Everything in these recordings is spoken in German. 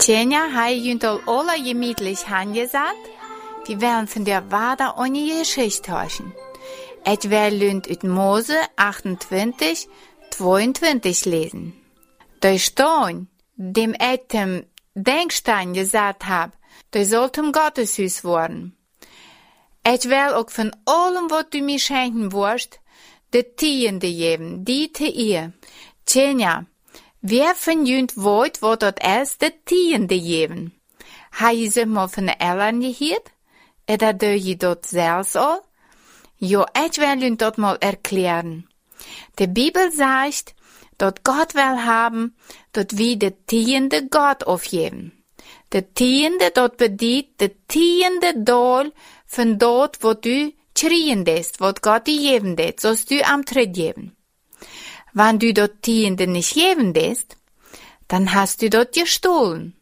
Tjenja har junt al alle gemütlich hangesat. Wir werden von der Wader eine Geschichte hören. Et will lünd ut Mose 28, 22 lesen. Da stehen, dem etem Denkstein gesagt hab, da solltem Gotteshus worden. Et will auch von allem, was du mir schenken wirst, de Tiende geben, die te ihr. Tjenja, wer von jünt wollt, wo dort es de Tiende geben? Ha je sich mal von den Eltern gehört? Oder do je dort selbst all? Jo, ich will jünt dort mal erklären. Die Bibel sagt, dort Gott will haben, dort wie de Tiende Gott aufgeben. De Tiende dort bedient de Tiende Dol von dort, wo du schrien dest, wo Gott dir geben dest, sollst du am Tritt geben. Wenn du dort Tiende nicht geben dest, dann hast du dort gestohlen.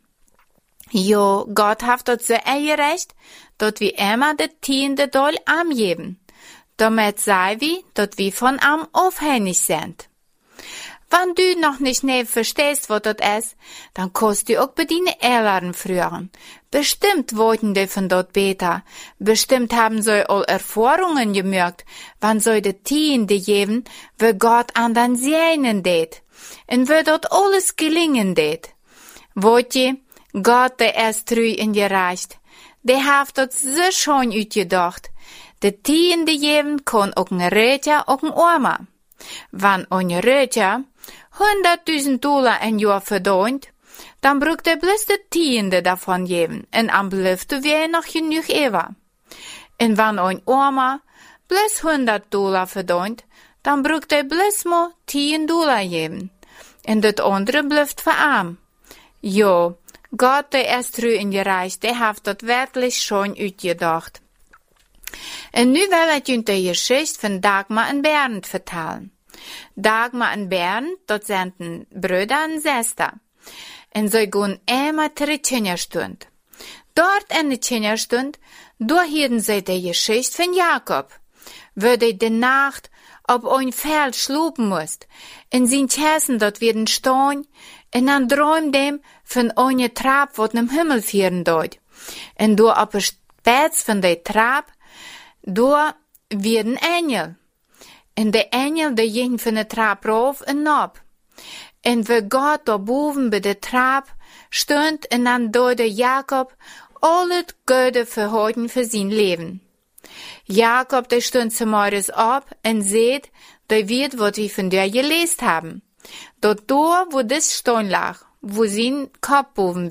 Jo, Gott hat dort so recht, dort wie immer de Tiende Dol am geben. Damit sei wie, dort wie von am aufhängig sind. Wenn du noch nicht verstehst, was dort ist, dann kannst du auch bei deinen Eltern früheren. Bestimmt wollten die von dort beter. Bestimmt haben sie all Erfahrungen gemerkt, wann sie die Tiende geben, wo Gott an den Seinen det. Und wo dort alles gelingen det. Wollt ihr, Gott der erst treu in gereicht. Der hat dort so schon utgedacht. Die Tiende geben kann auch ein Rätja, auch ein Oma. Wenn ein Rätja $100.000 ein Jahr verdient, dann braucht er bloß die Tiende davon geben, und am bleibt wir noch genug über. Und wenn ein Oma bloß $100 verdient, dann braucht er bloß mal $10 geben, und das andere bleibt für arm. Jo, Gott, der ist treu in gereich, der hat das wirklich schon ausgedacht. Und nu will ich Ihnen die Geschichte von Dagmar und Bernd vertellen. Dagmar und Bernd, dort sind Brüder und Schwester. Und sie gehen immer zur Kinderstunde. Dort in der Kinderstunde, da hielten sie die Geschichte von Jakob, wo der die Nacht auf ein Feld schlupen musste. In seinen Käsen dort werden stehen, und dann träumt dem von einer Trapp, was im Himmel führen dort. Und da auf der Spitze von der Trapp, da werden Engel. Und der Engel, der ging von der Trapp rauf und ab. Und wo Gott da boven bei der Trapp stund, und dann da der Jakob alles Gute verhalten für sein Leben. Jakob, der stund zum Morgens ab und seht, der wird, was wir von dir gelesen haben. Dort da, wo das stehen lag, wo sein Kopf oben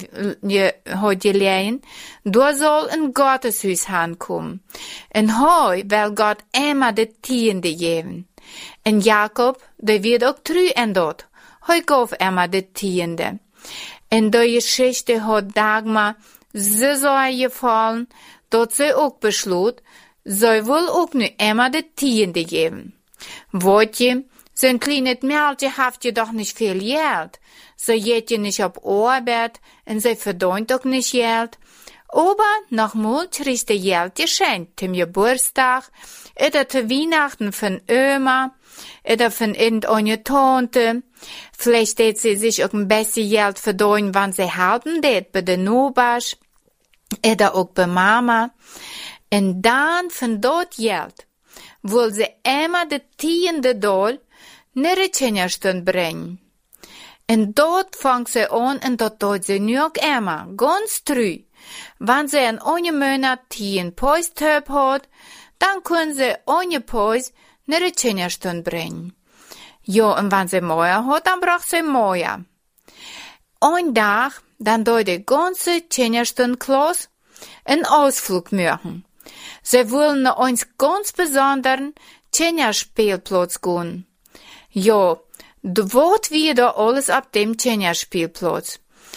hat gelegen, da soll ein Gotteshus ankommen. Und heu will Gott immer die Tiende geben. Und Jakob, der wird auch treu en dort. Heu gauf immer die Tiende. Und die Geschichte hat Dagmar so gefallen, dort sie auch beschlossen, sie will auch nur immer die Tiende geben. Wollt ihr, so ein kleines Mädchen habt ihr doch nicht viel Geld. Sie geht ihr nicht auf Arbeit und sie verdient auch nicht Geld. Aber nochmal kriegt ihr Geld geschenkt zum Geburtstag oder zu Weihnachten von Oma oder von irgendeiner Tante. Vielleicht wird sie sich auch ein bisschen Geld verdienen, wenn sie halten det bei der Nobasch oder auch bei Mama. Und dann von dort Geld will sie immer die Tiende Dol nach der Kinderstunde bringen. Und dort fängt sie an und dort tut sie nur auch immer, ganz treu. Wenn sie in einem Monat 10 Päustöp hat, dann können sie ohne Päus nach der Kinderstunde bringen. Ja, und wenn sie Meier hat, dann braucht sie Meier. Ein Tag, dann tut die ganze Kinderstunde-Klasse einen Ausflug machen. Sie wollen nach uns ganz besonderen Kinderspielplatz gehen. Ja, da wird wieder alles ab dem Kinderspielplatz.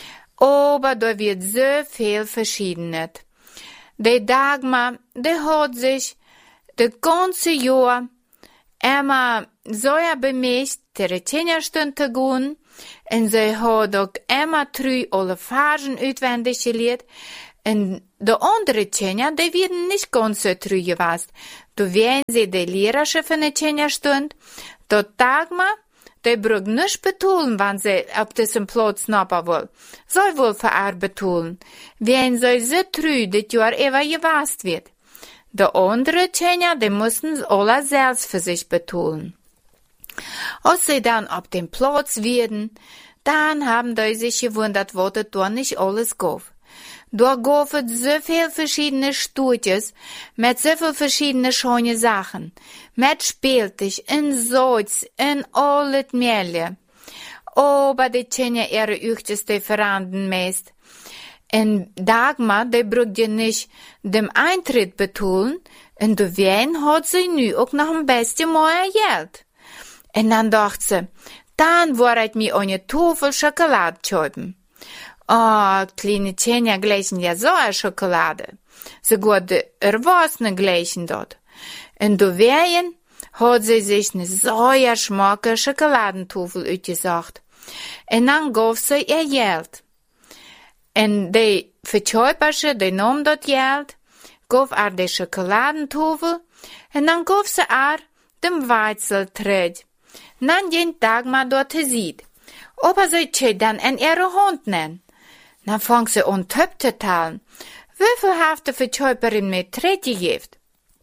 Aber da wird so viel Verschiedenes. Die Dagmar, die hat sich das ganze Jahr immer so bemüht, zur Kinderstunde zu gehen, und sie hat auch immer treu alle Farben auswendig gelernt. Und die anderen Kinder, die werden nicht ganz so treu gewesen. Da werden sie die Lehrerin von der Kinderstunde, dort Dagmar, die brug nicht betonen, wann sie auf diesem Platz snappen will. Soll wohl für er betonen, wenn sie so trü, das Jahr ever gewasst wird. Die andere Tjener, die mussten alle selbst für sich betonen. Als sie dann auf dem Platz werden, dann haben die sich gewundert, was es da nicht alles gab. Da gab es so viel verschiedene Studios, mit so viel verschiedene schöne Sachen, mit Spieltisch, in Salz, in alles Mögliche. Aber die Tjener ihre üchteste veranden meist. En Dagmar, die brugde nicht dem Eintritt betonen, en de Wien hat sie nu ook nog een beetje mooie Geld. En dan dacht ze, dan word ik me eine Tafel Schokolade kaufen. Oh, kleine Tjener gleichen ja so eine Schokolade. Sogar de Erwachsenen gleichen dort. En de Wien hat sie sich eine so schmacke Schokoladentafel uitgesucht. En dan gaf sie ihr Geld. En de verkäupersche, die nam dat Geld, gaf de Schokoladentafel, en dan gaf ze dem Weizeltred. Dan ging Dagmar dort ziet. Aber ze tje dan in ihre Hand nen. Dan fang ze an Töp te talen. Wieviel heeft de verkäuperin met Tred gegeven?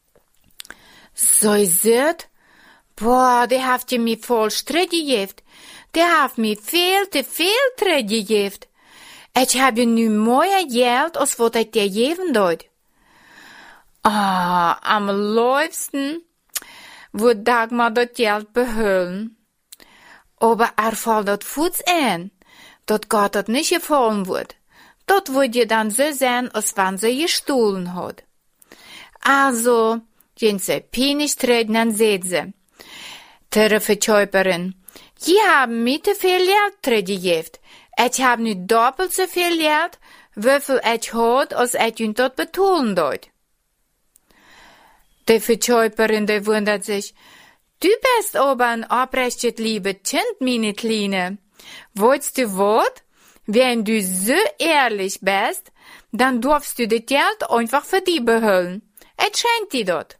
Zij zegt, boah, die heeft je me vol Tred gegeven. Die heeft me veel te veel Tred gegeven. Ik heb je nu meer geld als wat ik dir geven doet. Am liebsten wordt Dagmar dat geld behouden. Aber valt dat voets in, dat gaat dat niet gevallen wordt. Dat wordt je dan zo zijn als wanneer ze gestohlen had. Also, ging ze pijnig treden en zei ze, ter verkäuperin, je hebben me te veel geld teruggegeven. Ik heb nu doppelt zoveel geld, hoeveel ik had als ik je dat betalen doet. De verkäuperin, die wundert sich, du bist aber ein oprechtes liebe Kind, meine Kleine. Wolltest du wat? Wenn du so ehrlich bist, dann darfst du das Geld einfach für die behalten. Ich schenk dir das.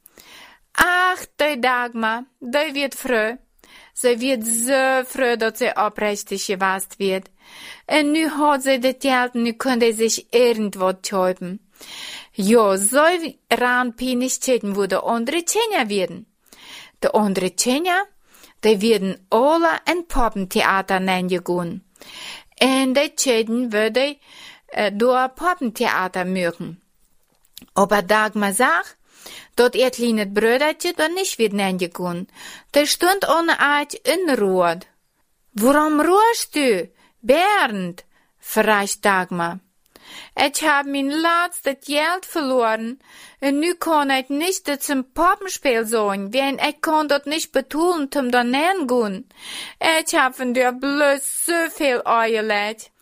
Ach, die Dagmar, die wird froh. Sie wird so froh, dass sie oprechtig gewasst wird. Und nu hat sie das Geld, nu kann sie sich irgendwas kaufen. Ja, so ranpinnig täten, wo der andere Tjener werden. Die andere Tjener, die werden alle ein Poppentheater nennen. Und die Tjener würde durch Poppentheater mögen. Aber Dagmar sagt, dat ihr kleines Brüderchen da nicht wird nennen. Der stund ohne Eid in Rot. Warum ruhst du, Bernd? fragt Dagmar. Ich hab mein letztes Geld verloren und nu kann ich nicht zum Poppenspiel sein, wenn ich kann dort nicht betonen, zum da nennen gehen. Ich hab von dir bloß so viel Eierleid.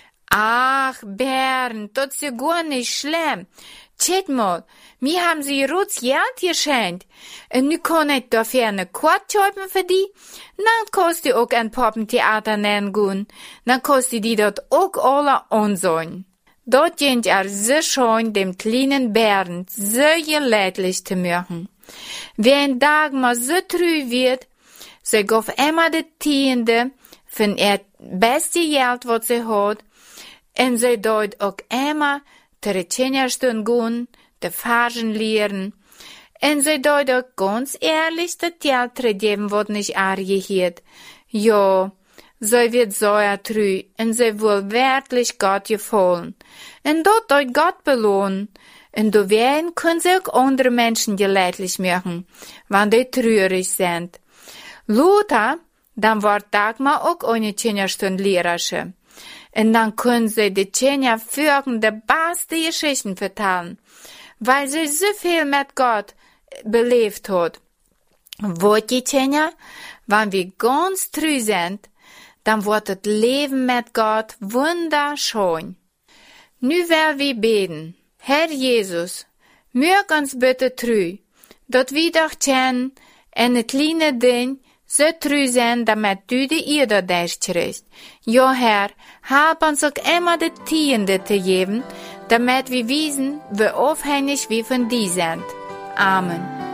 Ach, Bernd, das ist ja gar nicht schlimm. Tschät mal, mir haben sie rotes Geld geschenkt. Und nu kann ich dafür eine Quart kaufen für die. Dann kannst du auch ein Poppentheater nennen gehen. Dann kannst du die dort auch alle ansehen. Dort ging so schön dem kleinen Bernd so gelädlich zu machen. Wenn Dagmar so trü wird, sie gab immer die Tiende von ihr beste Geld, was sie hat, und sie dort auch immer die Tjenerstunde gehen, die Fargen lehren, und sie dort auch ganz ehrlich das Geld geben, was nicht argiert. Ja, sie wird so trü, und sie will wirklich Gott gefallen. Und dort euch Gott belohnen. Und du werden können sie auch andere Menschen gelädlich machen, wenn die trürig sind. Luther, dann wird Dagmar auch eine Tjenerstunde Lehrersche. Und dann können sie die Tjener folgende beste Geschichten vertellen, weil sie so viel mit Gott belebt hat. Wo die Tjener, wenn wir ganz trü sind, dann wird das Leben mit Gott wunderschön. Nu will wir beten. Herr Jesus, mög uns bitte trü, dat wir doch kennen, eine kleine Ding, so trü sein, damit du die Erde kriegst. Ja, Herr, help uns auch immer die Tiende zu geben, damit wir wissen, wie aufhängig wir von dir sind. Amen.